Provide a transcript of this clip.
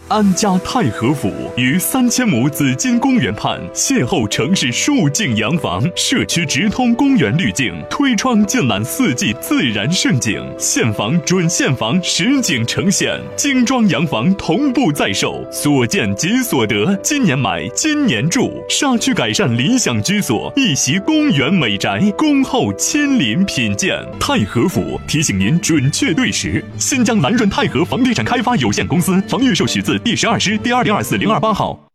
安家太和府于3000亩紫金公园畔，邂逅城市数景洋房，社区直通公园滤镜，推窗尽览4季自然胜景，现房准现房实景呈现，精装洋房同步在售，所见即所得，今年买今年住，沙区改善理想居所，一席公园美宅，恭候亲临品鉴。太和府提醒您准确对时。新疆南润太和房地产开发有限公司，房预授许字第12师第2024-028号。